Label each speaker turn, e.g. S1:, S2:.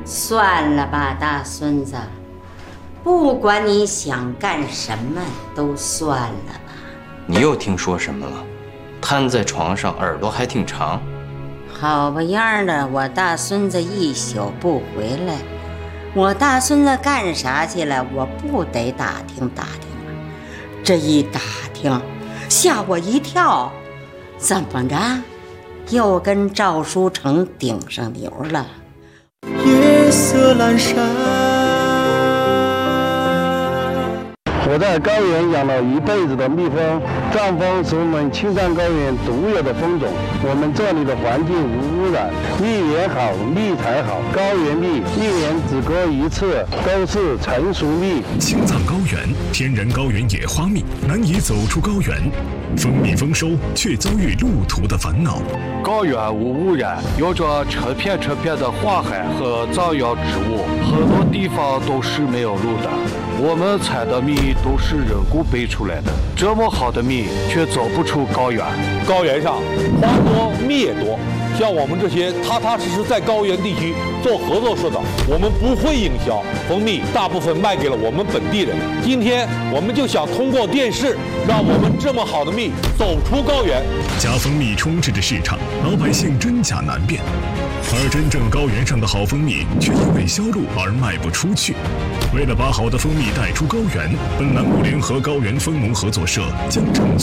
S1: 算了吧，大孙子，不管你想干什么，都算了吧。
S2: 你又听说什么了？瘫在床上，耳朵还挺长。
S1: 好不样的，我大孙子一宿不回来，我大孙子干啥去了？我不得打听打听吗？这一打听，吓我一跳，怎么着？又跟赵书成顶上牛了。
S3: 夜色阑珊。
S4: 我在高原养了一辈子的蜜蜂，藏蜂是我们青藏高原独有的蜂种。我们这里的环境无污染，蜜源好，蜜才好。高原蜜一年只割一次，都是成熟蜜。
S5: 青藏高原天然高原野花蜜难以走出高原，蜂蜜丰收却遭遇路途的烦恼。
S6: 高原无污染，有着成片成片的花海和藏药植物，很多地方都是没有路的。我们采的蜜都是人工培出来的，这么好的蜜却走不出高原。
S7: 高原上花多蜜也多，像我们这些踏踏实实在高原地区做合作社的，我们不会营销，蜂蜜大部分卖给了我们本地人。今天我们就想通过电视，让我们这么好的蜜走出高原。
S5: 假蜂蜜充斥着市场，老百姓真假难辨，而真正高原上的好蜂蜜却因为销路而卖不出去。为了把好的蜂蜜带出高原，本栏目联合高原蜂农合作社将正